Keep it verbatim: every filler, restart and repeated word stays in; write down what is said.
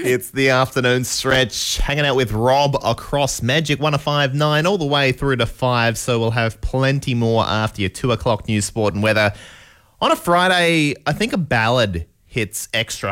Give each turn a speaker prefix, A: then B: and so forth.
A: It's the afternoon stretch, hanging out with Rob across Magic one oh five point nine all the way through to five, so we'll have plenty more after your two o'clock news, sport and weather. On a Friday, I think a ballad hits extra